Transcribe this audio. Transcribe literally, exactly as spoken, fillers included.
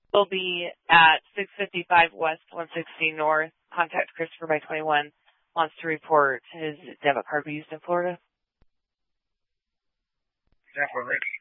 will be at six fifty-five West one sixty North. Contact Christopher by twenty-one. Wants to report his debit card be used in Florida. Definitely.